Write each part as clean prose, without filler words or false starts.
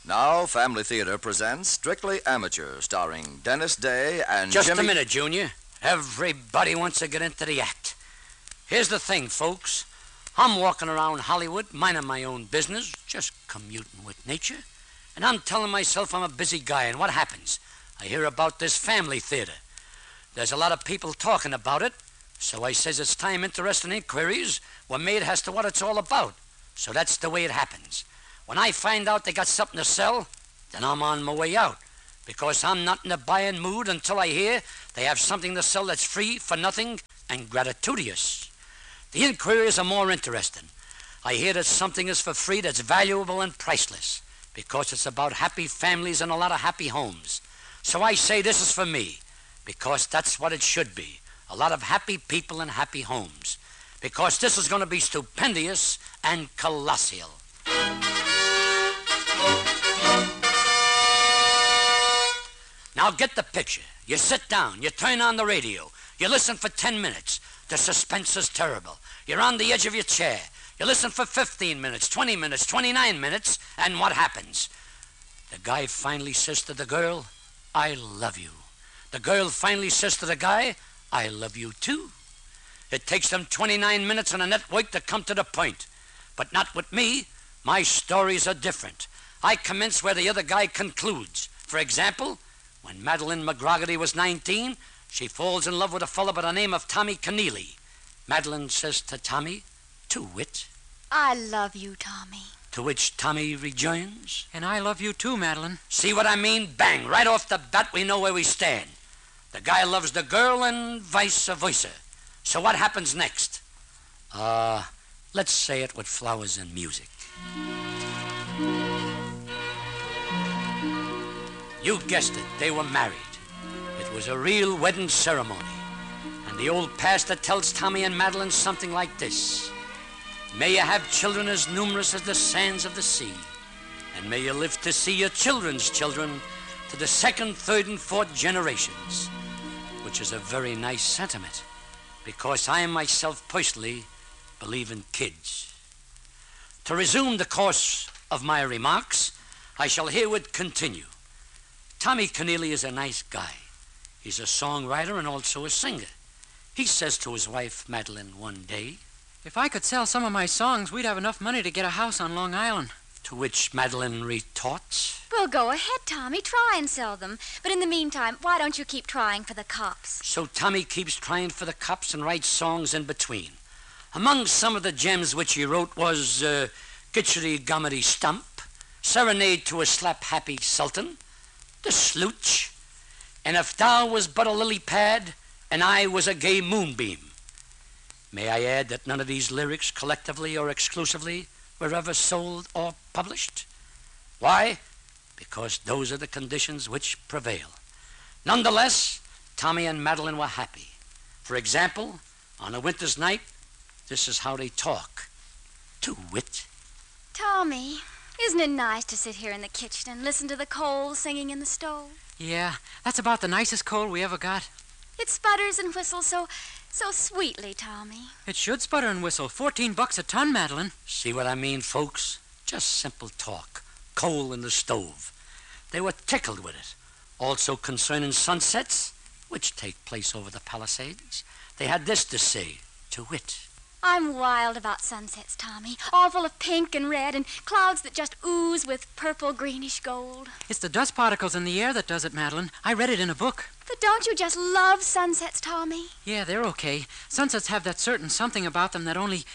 Now, Family Theater presents Strictly Amateur, starring Dennis Day and Just Jimmy... a minute, Junior. Everybody wants to get into the act. Here's the thing, folks. I'm walking around Hollywood, minding my own business, just commuting with nature. And I'm telling myself I'm a busy guy, and what happens? I hear about this Family Theater. There's a lot of people talking about it, so I says it's time interesting inquiries were made as to what it's all about. So that's the way it happens. When I find out they got something to sell, then I'm on my way out, because I'm not in a buying mood until I hear they have something to sell that's free, for nothing, and gratuitous. The inquiries are more interesting. I hear that something is for free that's valuable and priceless, because it's about happy families and a lot of happy homes. So I say this is for me, because that's what it should be. A lot of happy people and happy homes. Because this is going to be stupendous and colossal. Now get the picture. You sit down, you turn on the radio, you listen for 10 minutes. The suspense is terrible. You're on the edge of your chair. You listen for 15 minutes, 20 minutes, 29 minutes, and what happens? The guy finally says to the girl, I love you. The girl finally says to the guy, I love you too. It takes them 29 minutes on a network to come to the point. But not with me. My stories are different. I commence where the other guy concludes. For example, when Madeline McGroggerty was 19, she falls in love with a fellow by the name of Tommy Keneally. Madeline says to Tommy, to wit, I love you, Tommy. To which Tommy rejoins, And I love you too, Madeline. see what I mean? Bang, right off the bat we know where we stand. The guy loves the girl and vice versa. So what happens next? Let's say it with flowers and music. You guessed it, they were married. It was a real wedding ceremony. And the old pastor tells Tommy and Madeline something like this. May you have children as numerous as the sands of the sea. And may you live to see your children's children to the second, third, and fourth generations. Which is a very nice sentiment, because I myself personally believe in kids. To resume the course of my remarks, I shall herewith continue. Tommy Keneally is a nice guy. He's a songwriter and also a singer. He says to his wife, Madeline, one day, If I could sell some of my songs, we'd have enough money to get a house on Long Island. to which Madeline retorts, Well, go ahead, Tommy. Try and sell them. But in the meantime, why don't you keep trying for the cops? So Tommy keeps trying for the cops and writes songs in between. Among some of the gems which he wrote was Gitchery Gummity Stump, Serenade to a Slap-Happy Sultan, The Slooch, and If Thou Was But a Lily Pad and I Was a Gay Moonbeam. May I add that none of these lyrics, collectively or exclusively, were ever sold or published? Why? Because those are the conditions which prevail. Nonetheless, Tommy and Madeline were happy. For example, on a winter's night, this is how they talk. To wit, Tommy, isn't it nice to sit here in the kitchen and listen to the coal singing in the stove? Yeah, that's about the nicest coal we ever got. It sputters and whistles so sweetly, Tommy. It should sputter and whistle. $14 a ton, Madeline. see what I mean, folks? Just simple talk. Coal in the stove. They were tickled with it. Also concerning sunsets, which take place over the Palisades, they had this to say, to wit, I'm wild about sunsets, Tommy. All full of pink and red and clouds that just ooze with purple greenish gold. It's the dust particles in the air that does it, Madeline. I read it in a book. But don't you just love sunsets, Tommy? Yeah, they're okay. Sunsets have that certain something about them that only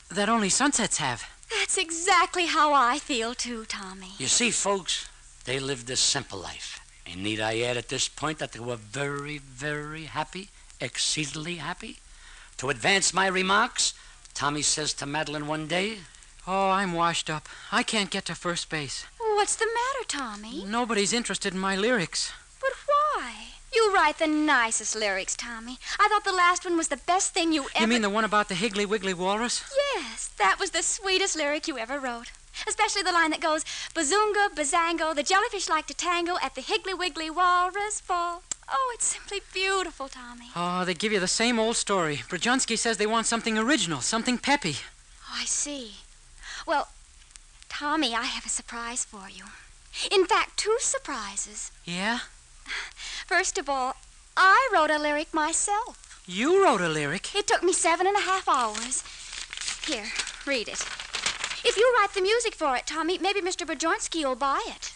sunsets have. That's exactly how I feel, too, Tommy. You see, folks, they lived a simple life. And need I add at this point that they were very, very happy, exceedingly happy? To advance my remarks, Tommy says to Madeline one day, Oh, I'm washed up. I can't get to first base. What's the matter, Tommy? Nobody's interested in my lyrics. But why? You write the nicest lyrics, Tommy. I thought the last one was the best thing you ever... You mean the one about the Higgly Wiggly Walrus? Yes, that was the sweetest lyric you ever wrote. Especially the line that goes, Bazunga, bazango, the jellyfish like to tango at the Higgly Wiggly Walrus Fall. Oh, it's simply beautiful, Tommy. Oh, they give you the same old story. Brzezinski says they want something original, something peppy. Oh, I see. Well, Tommy, I have a surprise for you. In fact, 2 surprises. Yeah? First of all, I wrote a lyric myself. You wrote a lyric? It took me 7.5 hours. Here, read it. If you write the music for it, Tommy, maybe Mr. Bajornsky will buy it.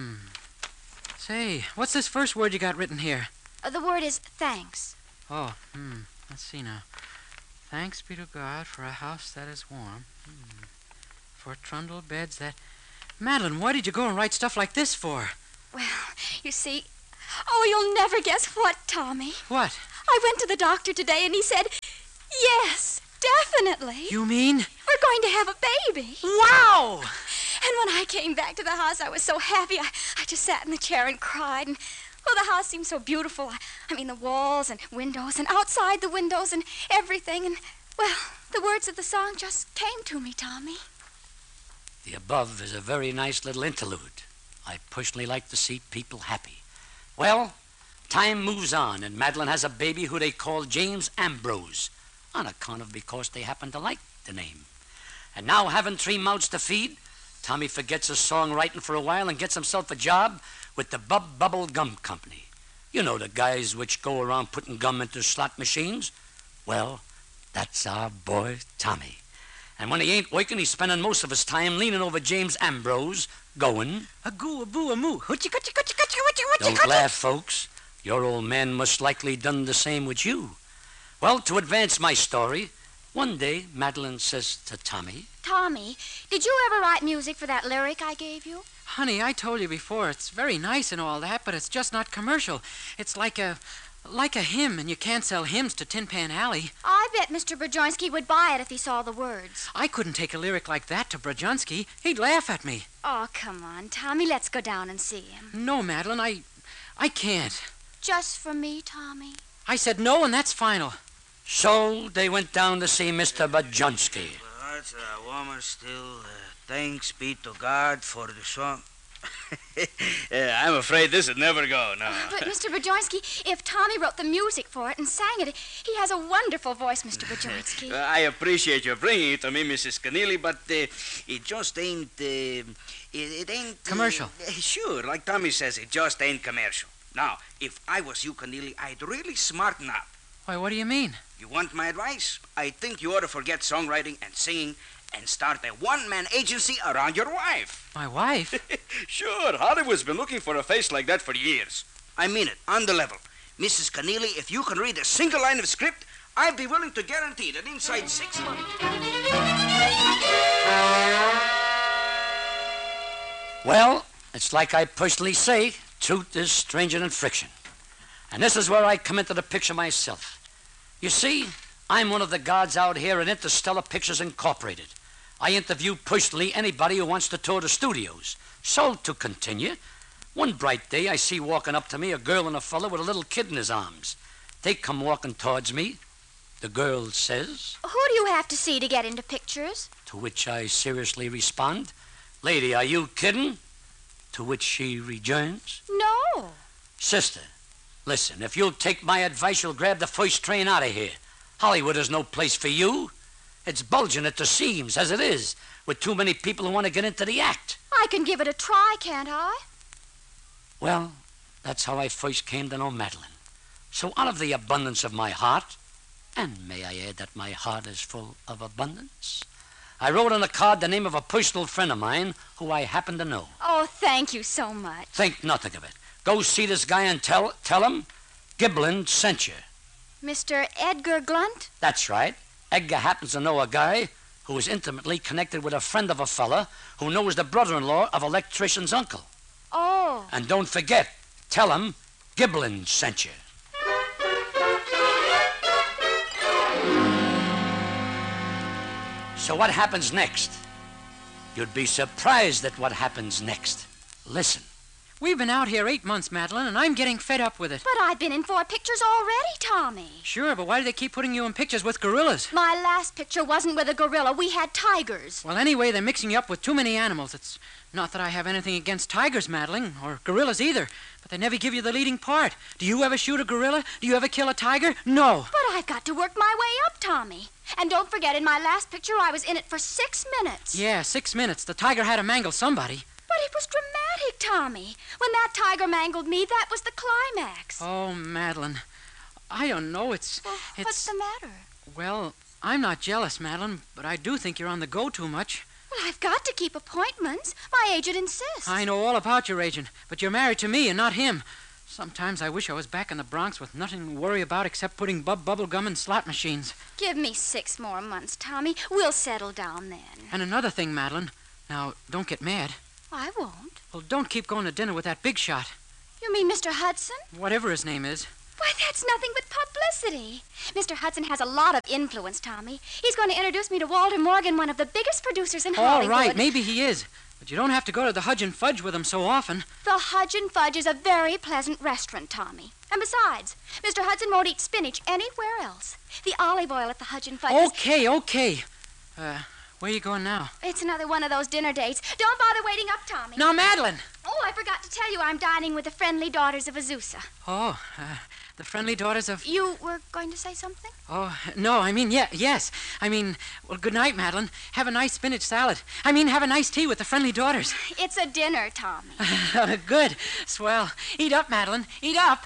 Say, what's this first word you got written here? The word is thanks. Oh, let's see now. Thanks be to God for a house that is warm. For trundle beds that... Madeline, why did you go and write stuff like this for? Well, you see... Oh, you'll never guess what, Tommy. What? I went to the doctor today and he said, yes, definitely. You mean? We're going to have a baby. Wow! And when I came back to the house, I was so happy. I just sat in the chair and cried. And, the house seemed so beautiful. I mean, the walls and windows and outside the windows and everything. And, well, the words of the song just came to me, Tommy. The above is a very nice little interlude. I personally like to see people happy. Well, time moves on, and Madeline has a baby who they call James Ambrose, on account of because they happen to like the name. And now, having 3 mouths to feed, Tommy forgets his songwriting for a while and gets himself a job with the Bubble Gum Company. You know, the guys which go around putting gum into slot machines? Well, that's our boy Tommy. And when he ain't working, he's spending most of his time leaning over James Ambrose, going... A-goo, a-boo, a-moo. Don't laugh, folks. Your old man must likely done the same with you. Well, to advance my story, one day Madeline says to Tommy... Tommy, did you ever write music for that lyric I gave you? Honey, I told you before, it's very nice and all that, but it's just not commercial. It's like a hymn, and you can't sell hymns to Tin Pan Alley. I bet Mr. Bajornsky would buy it if he saw the words. I couldn't take a lyric like that to Bajornsky. He'd laugh at me. Oh, come on, Tommy, let's go down and see him. No, Madeline, I can't. Just for me, Tommy? I said no, and that's final. So they went down to see Mr. Bajornsky. That's a woman still. Thanks be to God for the song. I'm afraid this would never go, no. But, Mr. Bajornsky, if Tommy wrote the music for it and sang it, he has a wonderful voice, Mr. Bajornsky. I appreciate your bringing it to me, Mrs. Keneally, but it just ain't... it ain't... Commercial. Sure, like Tommy says, it just ain't commercial. Now, if I was you, Keneally, I'd really smarten up. Why, what do you mean? You want my advice? I think you ought to forget songwriting and singing and start a one-man agency around your wife. My wife? Sure, Hollywood's been looking for a face like that for years. I mean it, on the level. Mrs. Keneally, if you can read a single line of script, I'd be willing to guarantee that inside 6 months... Well, it's like I personally say, truth is stranger than friction. And this is where I come into the picture myself. You see, I'm one of the gods out here at Interstellar Pictures Incorporated. I interview personally anybody who wants to tour the studios. So, to continue, one bright day I see walking up to me a girl and a fella with a little kid in his arms. They come walking towards me. The girl says... Who do you have to see to get into pictures? To which I seriously respond, "Lady, are you kidding?" To which she rejoins, No. "Sister, listen, if you'll take my advice, you'll grab the first train out of here. Hollywood is no place for you. It's bulging at the seams, as it is, with too many people who want to get into the act." I can give it a try, can't I? Well, that's how I first came to know Madeline. So out of the abundance of my heart, and may I add that my heart is full of abundance, I wrote on a card the name of a personal friend of mine who I happen to know. Oh, thank you so much. Think nothing of it. Go see this guy and tell him Giblin sent you. Mr. Edgar Glunt? That's right. Edgar happens to know a guy who is intimately connected with a friend of a fella who knows the brother-in-law of electrician's uncle. Oh. And don't forget, tell him Giblin sent you. So what happens next? You'd be surprised at what happens next. Listen. We've been out here 8 months, Madeline, and I'm getting fed up with it. But I've been in 4 pictures already, Tommy. Sure, but why do they keep putting you in pictures with gorillas? My last picture wasn't with a gorilla. We had tigers. Well, anyway, they're mixing you up with too many animals. It's not that I have anything against tigers, Madeline, or gorillas either, but they never give you the leading part. Do you ever shoot a gorilla? Do you ever kill a tiger? No. But I've got to work my way up, Tommy. And don't forget, in my last picture, I was in it for 6 minutes. Yeah, 6 minutes. The tiger had to mangle somebody. But it was dramatic, Tommy. When that tiger mangled me, that was the climax. Oh, Madeline, I don't know. Well, what's the matter? Well, I'm not jealous, Madeline, but I do think you're on the go too much. Well, I've got to keep appointments. My agent insists. I know all about your agent, but you're married to me and not him. Sometimes I wish I was back in the Bronx with nothing to worry about except putting bubble gum in slot machines. Give me 6 more months, Tommy. We'll settle down then. And another thing, Madeline. Now, don't get mad. I won't. Well, don't keep going to dinner with that big shot. You mean Mr. Hudson? Whatever his name is. Why, that's nothing but publicity. Mr. Hudson has a lot of influence, Tommy. He's going to introduce me to Walter Morgan, one of the biggest producers in All Hollywood. right, maybe he is. But you don't have to go to the Hudge and Fudge with him so often. The Hudge and Fudge is a very pleasant restaurant, Tommy. And besides, Mr. Hudson won't eat spinach anywhere else. The olive oil at the Hudge and Fudge Okay. Where are you going now? It's another one of those dinner dates. Don't bother waiting up, Tommy. Now, Madeline! Oh, I forgot to tell you I'm dining with the Friendly Daughters of Azusa. Oh, the Friendly Daughters of... You were going to say something? Oh, no, I mean, yes. Well, good night, Madeline. Have a nice spinach salad. Have a nice tea with the Friendly Daughters. It's a dinner, Tommy. Good. Swell. Eat up, Madeline. Eat up.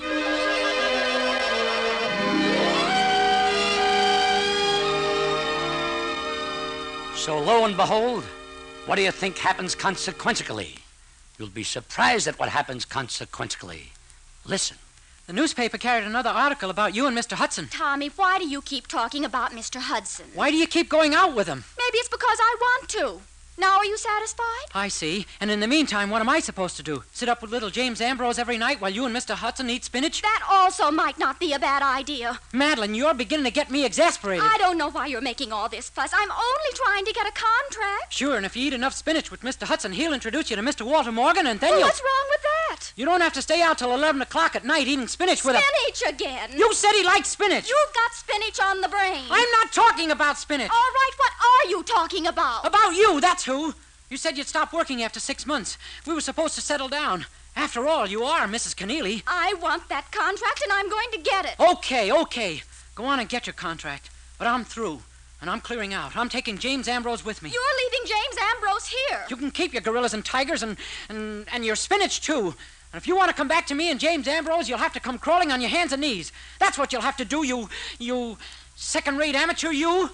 So lo and behold, what do you think happens consequentially? You'll be surprised at what happens consequentially. Listen. The newspaper carried another article about you and Mr. Hudson. Tommy, why do you keep talking about Mr. Hudson? Why do you keep going out with him? Maybe it's because I want to. Now are you satisfied? I see. And in the meantime, what am I supposed to do? Sit up with little James Ambrose every night while you and Mr. Hudson eat spinach? That also might not be a bad idea. Madeline, you're beginning to get me exasperated. I don't know why you're making all this fuss. I'm only trying to get a contract. Sure, and if you eat enough spinach with Mr. Hudson, he'll introduce you to Mr. Walter Morgan, and then Well, you'll... what's wrong with that? You don't have to stay out till 11 o'clock at night eating spinach with a... Spinach again. You said he liked spinach. You've got spinach on the brain. I'm not talking about spinach. All right, what are you talking about? About you, that's who. You said you'd stop working after 6 months. We were supposed to settle down. After all, you are Mrs. Keneally. I want that contract, and I'm going to get it. Okay. Go on and get your contract. But I'm through, and I'm clearing out. I'm taking James Ambrose with me. You're leaving James Ambrose here. You can keep your gorillas and tigers and your spinach, too. And if you want to come back to me and James Ambrose, you'll have to come crawling on your hands and knees. That's what you'll have to do, you second-rate amateur, you.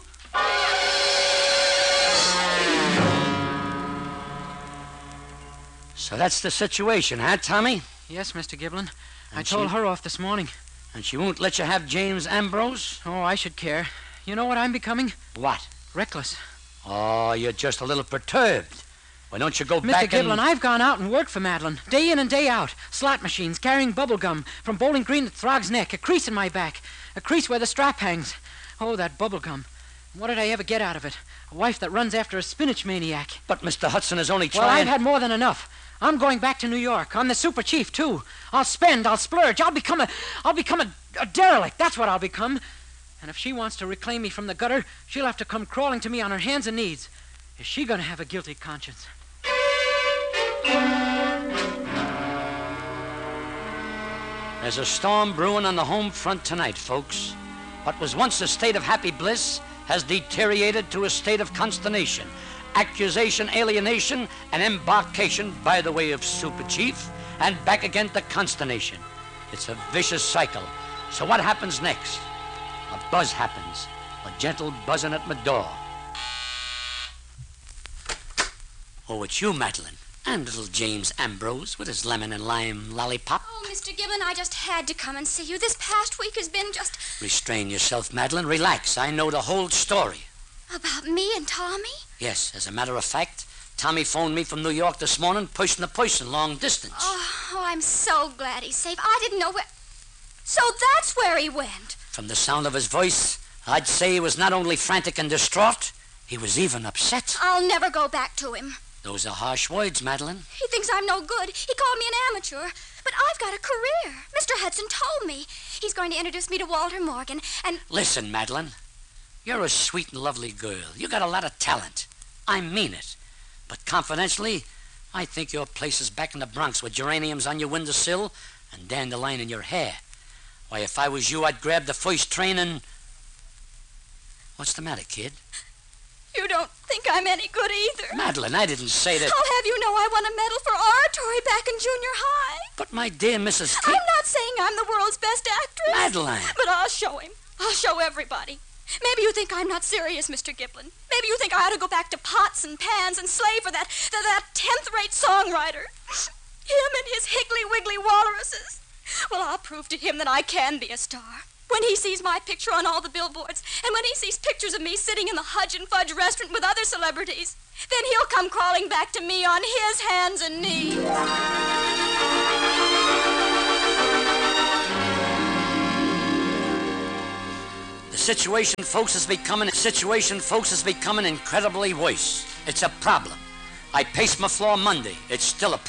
So that's the situation, huh, Tommy? Yes, Mr. Giblin. I And told she- her off this morning. And she won't let you have James Ambrose? Oh, I should care. You know what I'm becoming? What? Reckless. Oh, you're just a little perturbed. Why don't you go Mr. back Giblin, and... I've gone out and worked for Madeline, day in and day out. Slot machines, carrying bubble gum, from Bowling Green to Throg's Neck, a crease in my back, a crease where the strap hangs. Oh, that bubble gum. What did I ever get out of it? A wife that runs after a spinach maniac. But Mr. Hudson is only Well, trying... I've had more than enough. I'm going back to New York. I'm the super chief, too. I'll spend, I'll splurge, I'll become a derelict. That's what I'll become. And if she wants to reclaim me from the gutter, she'll have to come crawling to me on her hands and knees. Is she going to have a guilty conscience? There's a storm brewing on the home front tonight, folks. What was once a state of happy bliss has deteriorated to a state of consternation, accusation, alienation, and embarkation by the way of super chief, and back again to consternation. It's a vicious cycle. So what happens next? A buzz happens, a gentle buzzing at my door. Oh, it's you, Madeline, and little James Ambrose with his lemon and lime lollipop. Oh, Mr. Gibbon, I just had to come and see you. This past week has been just... Restrain yourself, Madeline. Relax. I know the whole story. About me and Tommy? Yes, as a matter of fact, Tommy phoned me from New York this morning, person to person, long distance. Oh, I'm so glad he's safe. I didn't know where... So that's where he went. From the sound of his voice, I'd say he was not only frantic and distraught, he was even upset. I'll never go back to him. Those are harsh words, Madeline. He thinks I'm no good. He called me an amateur. But I've got a career. Mr. Hudson told me. He's going to introduce me to Walter Morgan, and... Listen, Madeline. You're a sweet and lovely girl. You got a lot of talent. I mean it. But confidentially, I think your place is back in the Bronx with geraniums on your windowsill and dandelion in your hair. Why, if I was you, I'd grab the first train and... What's the matter, kid? You don't think think I'm any good either. Madeline, I didn't say that. I'll have you know I won a medal for oratory back in junior high. But my dear Mrs. I'm not saying I'm the world's best actress. Madeline. But I'll show him. I'll show everybody. Maybe you think I'm not serious, Mr. Giblin. Maybe you think I ought to go back to pots and pans and slave for that 10th-rate songwriter. Him and his higgly-wiggly walruses. Well, I'll prove to him that I can be a star. When he sees my picture on all the billboards, and when he sees pictures of me sitting in the Hudge and Fudge restaurant with other celebrities, then he'll come crawling back to me on his hands and knees. The situation, folks, is becoming incredibly worse. It's a problem. I paced my floor Monday. It's still a problem.